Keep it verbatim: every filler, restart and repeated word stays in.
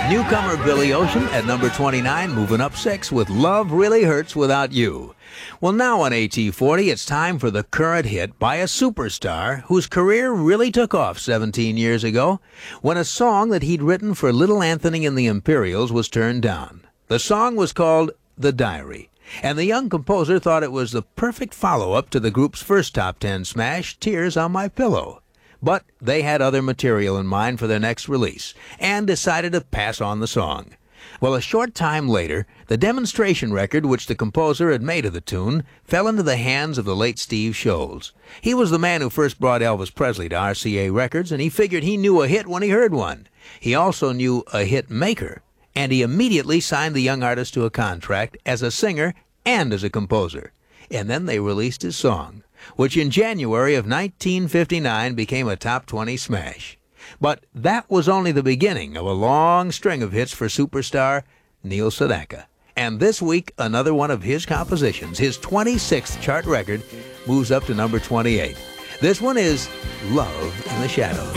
Newcomer Billy Ocean at number twenty-nine, moving up six with Love Really Hurts Without You. Well, now on A T forty, it's time for the current hit by a superstar whose career really took off seventeen years ago when a song that he'd written for Little Anthony and the Imperials was turned down. The song was called The Diary, and the young composer thought it was the perfect follow-up to the group's first top ten smash, Tears on My Pillow. But they had other material in mind for their next release and decided to pass on the song. Well, a short time later, the demonstration record which the composer had made of the tune fell into the hands of the late Steve Sholes. He was the man who first brought Elvis Presley to R C A Records, and he figured he knew a hit when he heard one. He also knew a hit maker, and he immediately signed the young artist to a contract as a singer and as a composer. And then they released his song, which in January of nineteen fifty-nine became a top twenty smash. But that was only the beginning of a long string of hits for superstar Neil Sedaka. And this week, another one of his compositions, his twenty-sixth chart record, moves up to number twenty-eight. This one is Love in the Shadows.